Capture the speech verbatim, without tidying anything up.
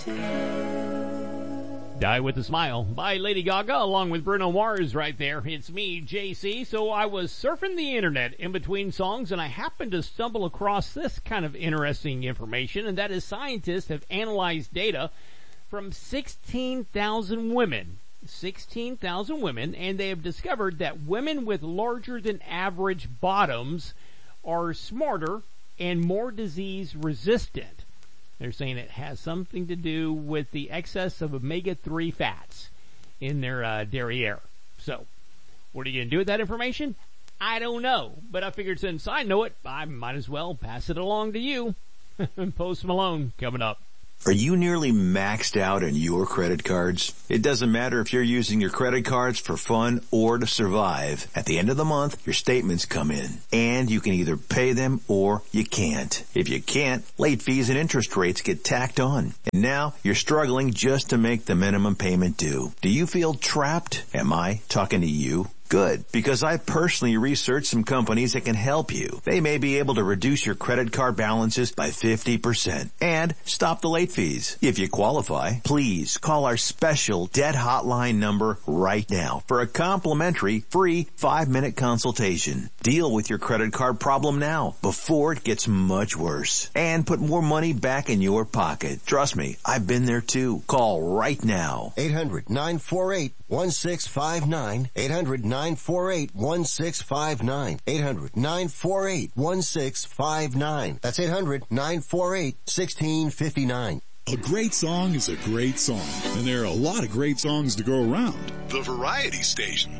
Die with a Smile by Lady Gaga along with Bruno Mars right there. It's me, J C. So I was surfing the internet in between songs and I happened to stumble across this kind of interesting information, and that is scientists have analyzed data from sixteen thousand women. sixteen thousand women, and they have discovered that women with larger than average bottoms are smarter and more disease resistant. They're saying it has something to do with the excess of omega three fats in their uh, derriere. So, what are you going to do with that information? I don't know. But I figured since I know it, I might as well pass it along to you. Post Malone coming up. Are you nearly maxed out on your credit cards? It doesn't matter if you're using your credit cards for fun or to survive. At the end of the month, your statements come in, and you can either pay them or you can't. If you can't, late fees and interest rates get tacked on. And now you're struggling just to make the minimum payment due. Do you feel trapped? Am I talking to you? Good, because I personally researched some companies that can help you. They may be able to reduce your credit card balances by fifty percent and stop the late fees. If you qualify, please call our special debt hotline number right now for a complimentary free five-minute consultation. Deal with your credit card problem now before it gets much worse and put more money back in your pocket. Trust me, I've been there too. Call right now. eight hundred nine four eight one six five nine. eight hundred nine four eight one six five nine. eight hundred nine four eight one six five nine. That's eight hundred nine four eight one six five nine. A great song is a great song, and there are a lot of great songs to go around. The Variety Station.